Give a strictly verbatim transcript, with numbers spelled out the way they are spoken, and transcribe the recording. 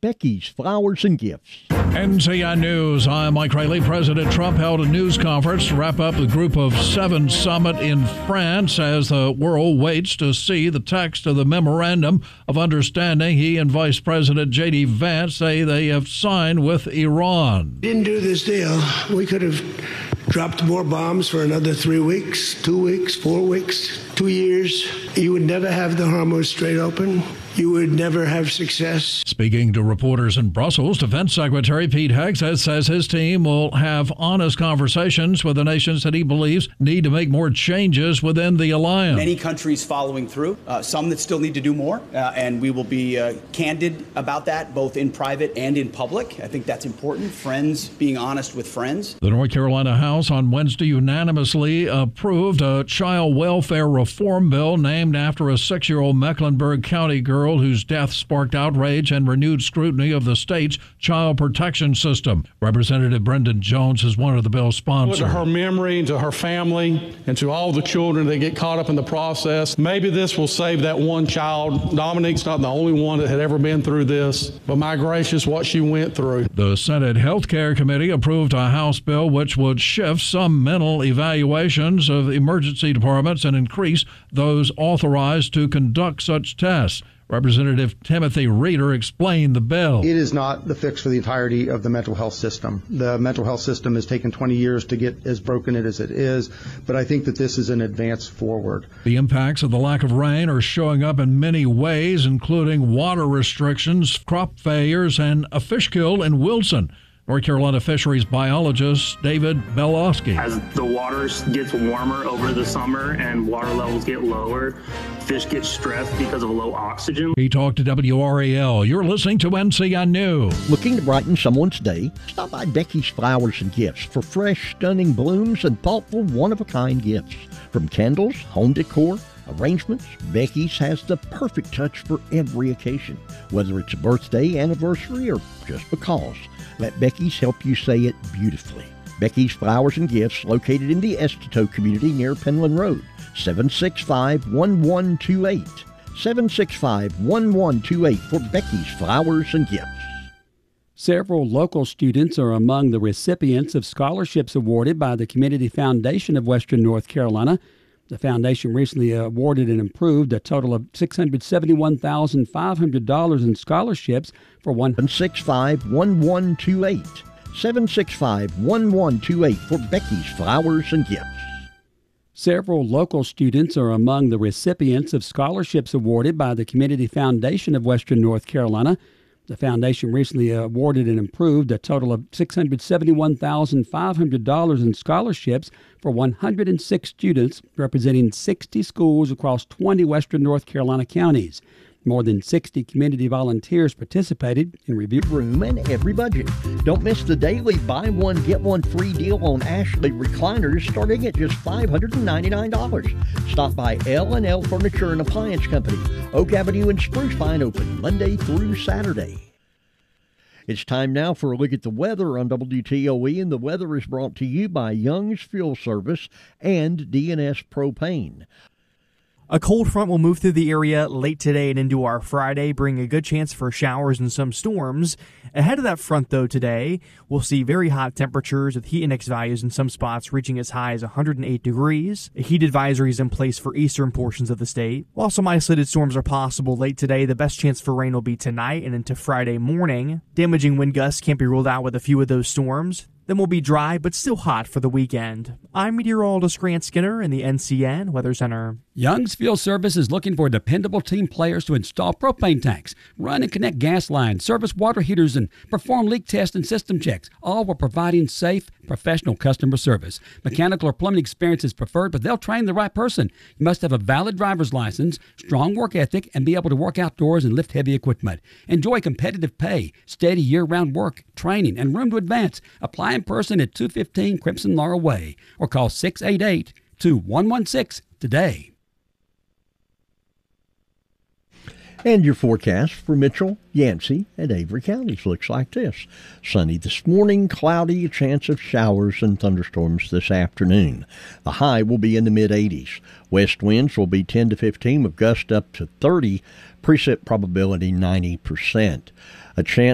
Becky's Flowers and Gifts. N C I News. I'm Mike Rayleigh. President Trump held a news conference to wrap up the Group of Seven summit in France as the world waits to see the text of the memorandum of understanding he and Vice President J D. Vance say they have signed with Iran. Didn't do this deal. We could have dropped more bombs for another three weeks, two weeks, four weeks, two years. You would never have the Hormuz Strait open. You would never have success. Speaking to reporters in Brussels, Defense Secretary Pete Hegseth says his team will have honest conversations with the nations that he believes need to make more changes within the alliance. Many countries following through, uh, some that still need to do more, uh, and we will be uh, candid about that, both in private and in public. I think that's important. Friends being honest with friends. The North Carolina House on Wednesday unanimously approved a child welfare reform bill named after a six-year-old Mecklenburg County girl whose death sparked outrage and renewed scrutiny of the state's child protection system. Representative Brendan Jones is one of the bill's sponsors. To her memory, to her family, and to all the children that get caught up in the process, maybe this will save that one child. Dominique's not the only one that had ever been through this, but my gracious, what she went through. The Senate Health Care Committee approved a House bill which would shift some mental evaluations of emergency departments and increase those authorized to conduct such tests. Representative Timothy Reeder explained the bill. It is not the fix for the entirety of the mental health system. The mental health system has taken twenty years to get as broken as it is, but I think that this is an advance forward. The impacts of the lack of rain are showing up in many ways, including water restrictions, crop failures, and a fish kill in Wilson. North Carolina fisheries biologist David Belowski. As the water gets warmer over the summer and water levels get lower, fish get stressed because of low oxygen. He talked to W R A L. You're listening to N C I News. Looking to brighten someone's day? Stop by Becky's Flowers and Gifts for fresh, stunning blooms and thoughtful, one-of-a-kind gifts. From candles, home decor, arrangements, Becky's has the perfect touch for every occasion, whether it's a birthday, anniversary, or just because. Let Becky's help you say it beautifully. Becky's Flowers and Gifts, located in the Estito community near Penland Road. seven six five, one one two eight. seven six five, one one two eight for Becky's Flowers and Gifts. Several local students are among the recipients of scholarships awarded by the Community Foundation of Western North Carolina. The foundation recently awarded and approved a total of six hundred seventy-one thousand five hundred dollars in scholarships for one. seven six five, one one two eight. seven six five, one one two eight for Becky's Flowers and Gifts. Several local students are among the recipients of scholarships awarded by the Community Foundation of Western North Carolina. The foundation recently awarded and approved a total of six hundred seventy-one thousand five hundred dollars in scholarships for one hundred six students representing sixty schools across twenty Western North Carolina counties. More than sixty community volunteers participated in review. Room and every budget. Don't miss the daily buy one, get one free deal on Ashley recliners starting at just five hundred ninety-nine dollars. Stop by L and L Furniture and Appliance Company, Oak Avenue and Spruce Pine, open Monday through Saturday. It's time now for a look at the weather on W T O E, and the weather is brought to you by Young's Fuel Service and D and S Propane. A cold front will move through the area late today and into our Friday, bringing a good chance for showers and some storms. Ahead of that front, though, today, we'll see very hot temperatures with heat index values in some spots reaching as high as one hundred eight degrees. A heat advisory is in place for eastern portions of the state. While some isolated storms are possible late today, the best chance for rain will be tonight and into Friday morning. Damaging wind gusts can't be ruled out with a few of those storms. Then we'll be dry, but still hot for the weekend. I'm meteorologist Grant Skinner in the N C N Weather Center. Young's Fuel Service is looking for dependable team players to install propane tanks, run and connect gas lines, service water heaters, and perform leak tests and system checks, all while providing safe, professional customer service. Mechanical or plumbing experience is preferred, but they'll train the right person. You must have a valid driver's license, strong work ethic, and be able to work outdoors and lift heavy equipment. Enjoy competitive pay, steady year-round work, training, and room to advance. Apply in person at two fifteen Crimson Laurel Way or call six eight eight, two one one six today. And your forecast for Mitchell, Yancey, and Avery counties looks like this. Sunny this morning, cloudy, a chance of showers and thunderstorms this afternoon. The high will be in the mid eighties. West winds will be ten to fifteen with gusts up to thirty. Precip probability ninety percent. A chance